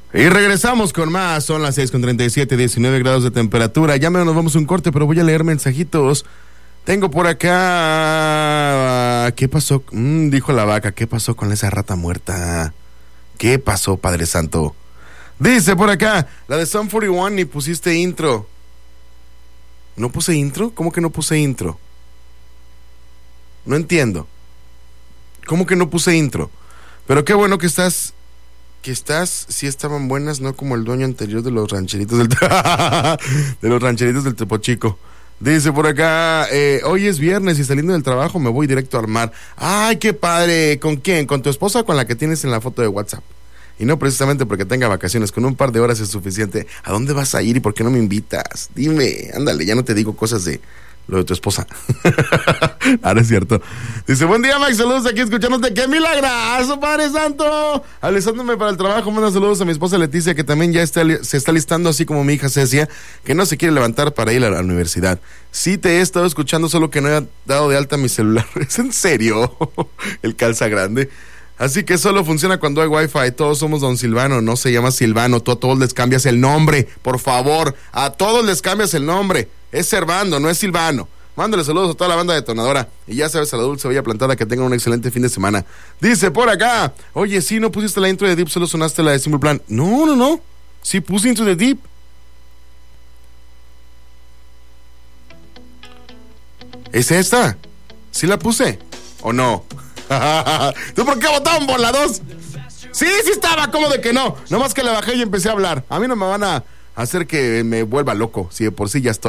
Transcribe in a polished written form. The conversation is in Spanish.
Y regresamos con más, son las 6:37, 19 grados de temperatura. Ya menos nos vamos a un corte, pero voy a leer mensajitos. Tengo por acá... ¿Qué pasó? Dijo la vaca, ¿qué pasó con esa rata muerta? ¿Qué pasó, Padre Santo? Dice por acá, la de Sum 41 ni pusiste intro. ¿No puse intro? ¿Cómo que no puse intro? No entiendo. ¿Cómo que no puse intro? Pero qué bueno que estás, sí estaban buenas, no como el dueño anterior de los rancheritos del Topo Chico. Dice por acá, hoy es viernes y saliendo del trabajo me voy directo al mar. ¡Ay, qué padre! ¿Con quién? ¿Con tu esposa o con la que tienes en la foto de WhatsApp? Y no precisamente porque tenga vacaciones, con un par de horas es suficiente. ¿A dónde vas a ir y por qué no me invitas? Dime, ándale, ya no te digo cosas de lo de tu esposa. Ahora es cierto. Dice, buen día, Max, saludos aquí escuchándote. ¡Qué milagrazo, Padre Santo! Alistándome para el trabajo, manda saludos a mi esposa Leticia, que también ya se está listando, así como mi hija Cecia, que no se quiere levantar para ir a la universidad. Sí te he estado escuchando, solo que no he dado de alta mi celular. ¿Es en serio? El calza grande. Así que solo funciona cuando hay wifi. Todos somos don Silvano, no se llama Silvano. Tú a todos les cambias el nombre, por favor. A todos les cambias el nombre. Es Servando, no es Silvano. Mándale saludos a toda la banda detonadora. Y ya sabes, a la Dulce Bella Plantada, que tengan un excelente fin de semana. Dice por acá, oye, sí, no pusiste la intro de Deep, solo sonaste la de Simple Plan. No. Sí puse Into the Deep. ¿Es esta? ¿Sí la puse? ¿O no? ¿Tú por qué votaron por la 2? Sí estaba, ¿cómo de que no? Nomás que la bajé y empecé a hablar. A mí no me van a hacer que me vuelva loco, si de por sí ya estoy